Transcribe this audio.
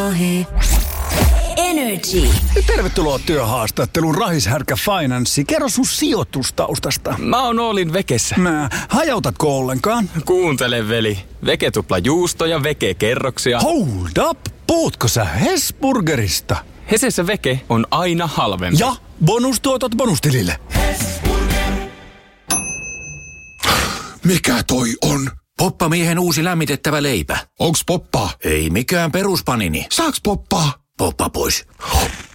Energy. Tervetuloa työhaastatteluun Rahishärkä Finance. Kerro sun sijoitustaustasta. Mä oon Oolin Vekessä. Hajautatko ollenkaan? Kuuntele, veli. Veke tupla juusto ja Veke kerroksia. Hold up! Puhutko sä Hesburgerista? Hesessä Veke on aina halvempi. Ja bonustuotot bonustilille. Mikä toi on? Poppamiehen uusi lämmitettävä leipä. Onks poppaa? Ei mikään peruspanini. Saaks poppaa? Poppa pois.